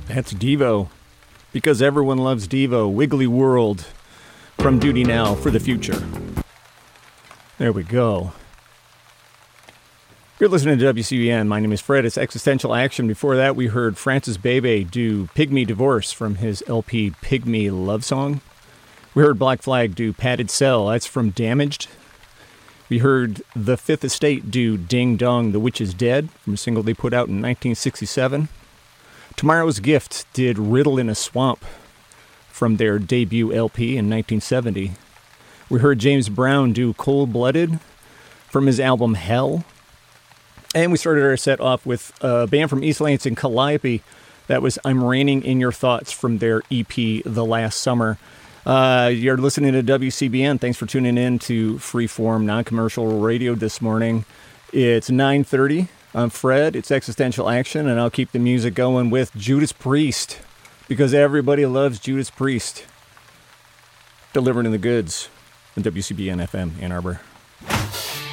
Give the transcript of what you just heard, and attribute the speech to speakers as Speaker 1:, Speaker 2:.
Speaker 1: That's Devo. Because everyone loves Devo. Wiggly World. From Duty Now for the Future. There we go. You're listening to WCBN. My name is Fred. It's Existential Action. Before that, we heard Francis Bebe do Pygmy Divorce from his LP Pygmy Love Song. We heard Black Flag do Padded Cell. That's from Damaged. We heard The Fifth Estate do Ding Dong, The Witch is Dead from a single they put out in 1967. Tomorrow's Gift did Riddle in a Swamp from their debut LP in 1970. We heard James Brown do Cold Blooded from his album Hell. And we started our set off with a band from East Lansing, Calliope. That was I'm Raining in Your Thoughts from their EP The Last Summer. You're listening to WCBN. Thanks for tuning in to Freeform Non-Commercial Radio this morning. It's 9:30. I'm Fred. It's Existential Action, and I'll keep the music going with Judas Priest, because everybody loves Judas Priest. Delivering the goods on WCBN FM Ann Arbor.